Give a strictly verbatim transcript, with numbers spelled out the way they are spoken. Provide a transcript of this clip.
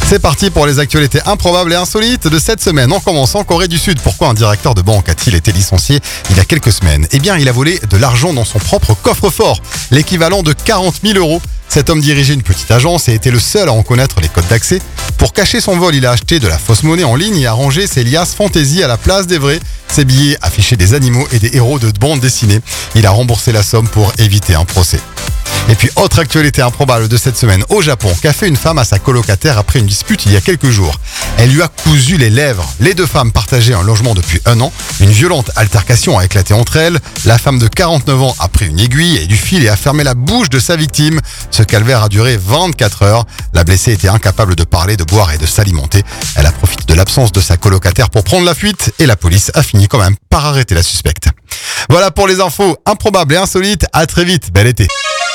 C'est parti pour les actualités improbables et insolites de cette semaine. On commence en Corée du Sud. Pourquoi un directeur de banque a-t-il été licencié il y a quelques semaines? Eh bien, il a volé de l'argent dans son propre coffre-fort, l'équivalent de quarante mille euros. Cet homme dirigeait une petite agence et était le seul à en connaître les codes d'accès. Pour cacher son vol, il a acheté de la fausse monnaie en ligne et a rangé ses liasses fantaisie à la place des vrais. Ses billets affichaient des animaux et des héros de bande dessinée. Il a remboursé la somme pour éviter un procès. Et puis, autre actualité improbable de cette semaine, au Japon, qu'a fait une femme à sa colocataire après une dispute il y a quelques jours. Elle lui a cousu les lèvres. Les deux femmes partageaient un logement depuis un an. Une violente altercation a éclaté entre elles. La femme de quarante-neuf ans a pris une aiguille et du fil et a fermé la bouche de sa victime. Ce calvaire a duré vingt-quatre heures. La blessée était incapable de parler, de boire et de s'alimenter. Elle a profité de l'absence de sa colocataire pour prendre la fuite et la police a fini quand même par arrêter la suspecte. Voilà pour les infos improbables et insolites. À très vite. Bel été.